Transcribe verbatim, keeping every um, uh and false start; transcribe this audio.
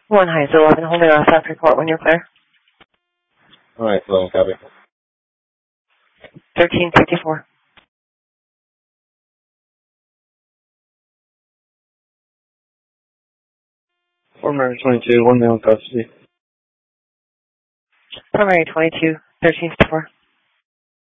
One High eleven, holding off that report when you're clear. All right, eleven, copy. thirteen fifty-four. Primary twenty-two, one male custody. Primary twenty-two, thirteen fifty-four.